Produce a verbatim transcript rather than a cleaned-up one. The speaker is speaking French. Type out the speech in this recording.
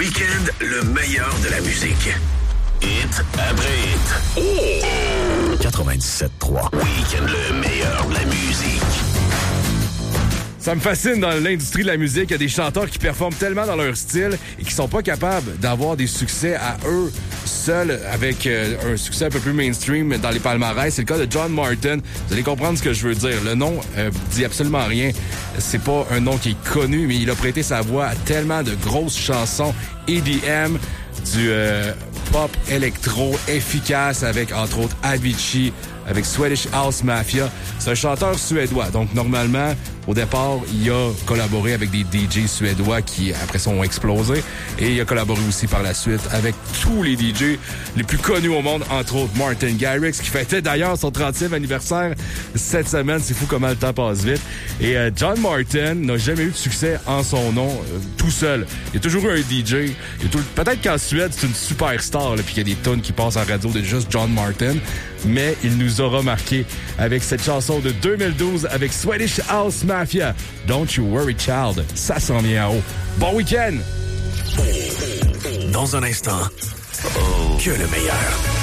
Week-end, le meilleur de la musique. Hit après hit. Oh! quatre-vingt-dix-sept trois. Week-end, le meilleur de la musique. Ça me fascine dans l'industrie de la musique. Il y a des chanteurs qui performent tellement dans leur style et qui sont pas capables d'avoir des succès à eux seuls avec euh, un succès un peu plus mainstream dans les palmarès. C'est le cas de John Martin. Vous allez comprendre ce que je veux dire. Le nom euh, dit absolument rien. C'est pas un nom qui est connu, mais il a prêté sa voix à tellement de grosses chansons E D M, du euh, pop électro efficace avec, entre autres, Avicii, avec Swedish House Mafia. C'est un chanteur suédois. Donc, normalement, au départ, il a collaboré avec des D J suédois qui, après ça, ont explosé. Et il a collaboré aussi par la suite avec tous les D J les plus connus au monde, entre autres Martin Garrix, qui fêtait d'ailleurs son trentième anniversaire cette semaine. C'est fou comment le temps passe vite. Et euh, John Martin n'a jamais eu de succès en son nom, euh, tout seul. Il y a toujours eu un D J. Il y a tout... Peut-être qu'en Suède, c'est une superstar, puis qu'il y a des tonnes qui passent en radio de juste John Martin. Mais il nous aura marqué avec cette chanson de deux mille douze avec Swedish House Mafia. Don't You Worry Child. Ça s'en vient en haut. Bon week-end! Dans un instant, oh, que le meilleur.